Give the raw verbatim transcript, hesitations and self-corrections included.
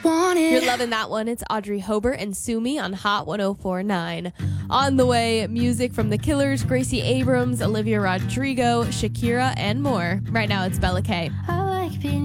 wanted. You're loving that one. It's Audrey Hobart and Sue Me on Hot one oh four point nine. On the way, music from The Killers, Gracie Abrams, Olivia Rodrigo, Shakira, and more. Right now, it's Bella K. I like being